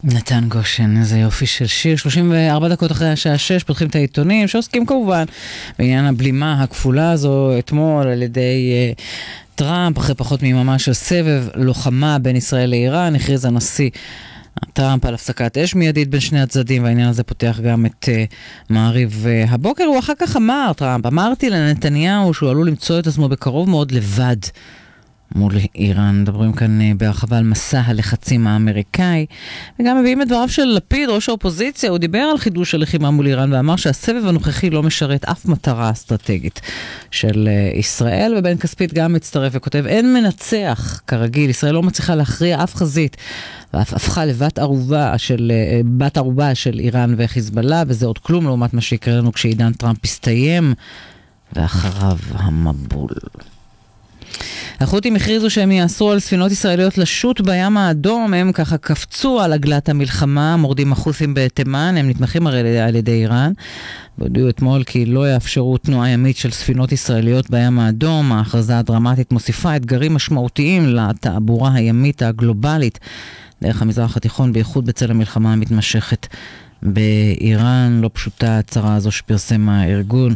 נתן גושן, איזה יופי של שיר. 34 דקות אחרי השעה 6 פותחים את העיתונים שעוסקים כמובן בעניין הבלימה הכפולה הזו אתמול על ידי טראמפ. אחרי פחות מיממה של סבב לוחמה בין ישראל לאיראן הכריז הנשיא טראמפ על הפסקת אש מיידית בין שני הצדדים, והעניין הזה פותח גם את מעריב הבוקר. הוא אחר כך אמר, טראמפ, אמרתי לנתניהו שהוא עלול למצוא את עצמו בקרוב מאוד לבד מול איראן. מדברים כאן בהרחבה על מסע הלחצים האמריקאי, וגם מביאים את דבריו של לפיד, ראש האופוזיציה. הוא דיבר על חידוש הלחימה מול איראן ואמר שהסבב הנוכחי לא משרת אף מטרה אסטרטגית של ישראל. ובן כספית גם מצטרף וכותב, אין מנצח כרגיל, ישראל לא מצליחה להכריע אף חזית, ואף הפכה לבת ערובה של איראן וחיזבאללה, וזה עוד כלום לעומת מה שיקרה לנו כשעידן טראמפ יסתיים ואחריו המבול. החות'ים הכריזו שהם יאסרו על ספינות ישראליות לשוט בים האדום. הם ככה קפצו על עגלת המלחמה. מורדים החות'ים בתימן, הם נתמכים על ידי איראן, והודיעו אתמול כי לא יאפשרו תנועה ימית של ספינות ישראליות בים האדום. ההכרזה הדרמטית מוסיפה אתגרים משמעותיים לתעבורה הימית הגלובלית דרך המזרח התיכון, בייחוד בצל המלחמה המתמשכת באיראן. לא פשוטה הצהרה הזו שפרסם הארגון,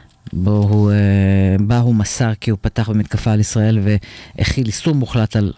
בה הוא מסר כי הוא פתח במתקפה על ישראל והכיל איסור מוחלט על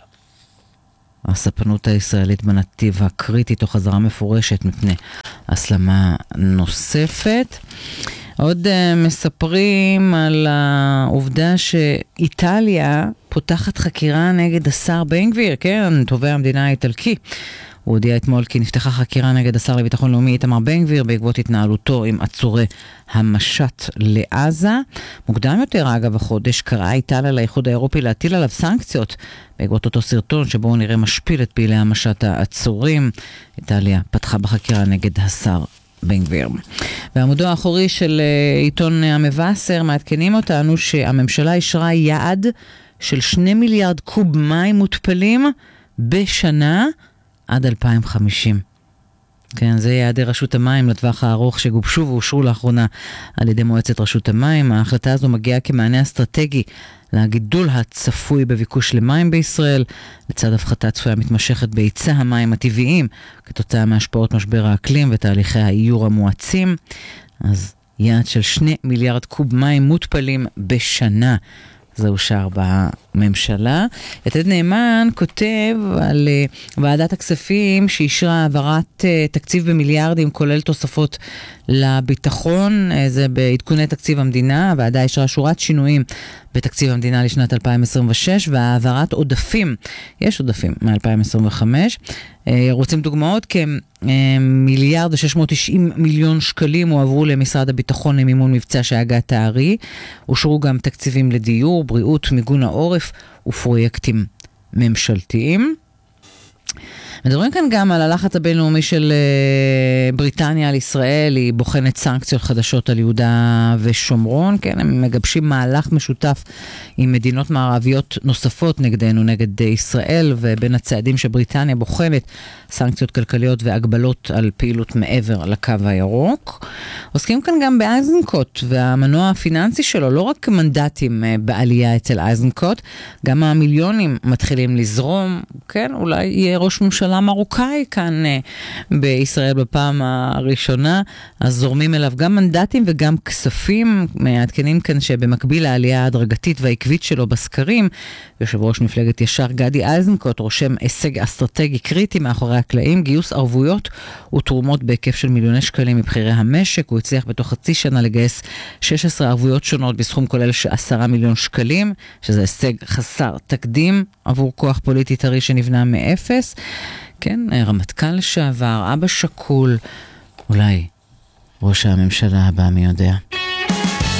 הספנות הישראלית בנתיב הקריטי, תוך חזרה מפורשת מפני הסלמה נוספת. עוד מספרים על העובדה שאיטליה פותחת חקירה נגד השר בן גביר, כן, תובע המדינה האיטלקי. הוא הודיע אתמול כי נפתחה חקירה נגד השר לביטחון לאומי איתמר בן גביר בעקבות התנהלותו עם עצורי המשט לעזה. מוקדם יותר, אגב, החודש קראה איטליה לאיחוד האירופי להטיל עליו סנקציות בעקבות אותו סרטון שבו הוא נראה משפיל את פעילי המשט העצורים. איטליה פתחה בחקירה נגד השר בן גביר. בעמודו האחורי של עיתון המבשר מעדכנים אותנו שהממשלה אישרה יעד של 2 מיליארד קוב מים מותפלים בשנה עד 2050. כן, זה יעדי רשות המים לטווח הארוך שגובשו ואושרו לאחרונה על ידי מועצת רשות המים. ההחלטה הזו מגיעה כמענה אסטרטגי לגידול הצפוי בביקוש למים בישראל, לצד הפחתה צפויה מתמשכת בהיצע המים הטבעיים כתוצאה מהשפעות משבר האקלים ותהליכי האיור המואצים. אז יעד של 2 מיליארד קוב מים מותפלים בשנה. זה אושר בממשלה. יתד נאמן כותב על ועדת הכספים שאישרה העברת תקציב במיליארדים כולל תוספות לביטחון. זה בעדכוני תקציב המדינה. הוועדה אישרה שורת שינויים בתקציב המדינה לשנת 2026 והעברת עודפים. יש עודפים מ-2025. רוצים דוגמאות? כמיליארד ו-690 מיליון שקלים הועברו למשרד הביטחון למימון מבצע שהגה תארי. אושרו גם תקציבים לדיור, בריאות, מיגון העורף ופרויקטים ממשלתיים. מדברים כאן גם על הלחץ הבינלאומי של בריטניה על ישראל. היא בוחנת סנקציות חדשות על יהודה ושומרון. כן, הם מגבשים מהלך משותף עם מדינות מערביות נוספות נגדנו, נגד ישראל, ובין הצעדים שבריטניה בוחנת סנקציות כלכליות והגבלות על פעילות מעבר לקו הירוק. עוסקים כאן גם באייזנקוט והמנוע הפיננסי שלו. לא רק מנדטים בעלייה אצל אייזנקוט, גם המיליונים מתחילים לזרום. כן, אולי יהיה ראש ממשלה מרוקאי כאן בישראל בפעם הראשונה, אז זורמים אליו גם מנדטים וגם כספים. מעדכנים כאן שבמקביל לעלייה ההדרגתית והעקבית שלו בסקרים, יושב ראש מפלגת ישר גדי איזנקוט רושם הישג אסטרטגי קריטי מאחורי הקלעים, גיוס ערבויות ותרומות בהיקף של מיליוני שקלים מבחירי המשק. הוא הצליח בתוך חצי שנה לגייס 16 ערבויות שונות בסכום כולל של 10 מיליון שקלים, שזה הישג חסר תקדים עבור כוח פוליטי טרי שנבנה מאפס. כן, רמטכ"ל לשעבר, אבא שקול, אולי ראש הממשלה הבא, מי יודע.